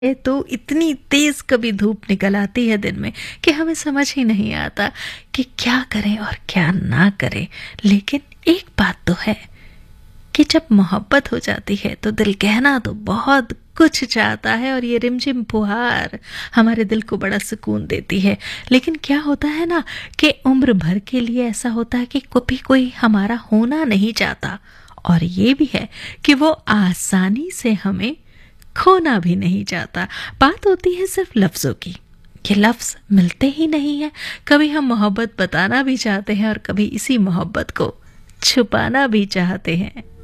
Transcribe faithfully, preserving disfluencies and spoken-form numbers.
है तो इतनी तेज कभी धूप निकल आती है दिन में कि हमें समझ ही नहीं आता कि क्या करें और क्या ना करें। लेकिन एक बात तो है कि जब मोहब्बत हो जाती है तो दिल कहना तो बहुत कुछ चाहता है, और ये रिमझिम फुहार हमारे दिल को बड़ा सुकून देती है। लेकिन क्या होता है ना कि उम्र भर के लिए ऐसा होता है कि कभी कोई हमारा होना नहीं चाहता, और ये भी है कि वो आसानी से हमें खोना भी नहीं चाहता। बात होती है सिर्फ लफ्ज़ों की, ये लफ्ज़ मिलते ही नहीं है। कभी हम मोहब्बत बताना भी चाहते हैं और कभी इसी मोहब्बत को छुपाना भी चाहते हैं।